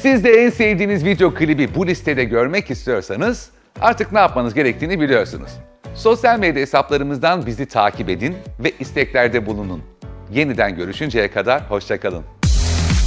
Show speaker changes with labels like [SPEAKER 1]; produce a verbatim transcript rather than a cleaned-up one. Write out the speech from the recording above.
[SPEAKER 1] Siz de en sevdiğiniz video klibi bu listede görmek istiyorsanız artık ne yapmanız gerektiğini biliyorsunuz. Sosyal medya hesaplarımızdan bizi takip edin ve isteklerde bulunun. Yeniden görüşünceye kadar hoşça kalın.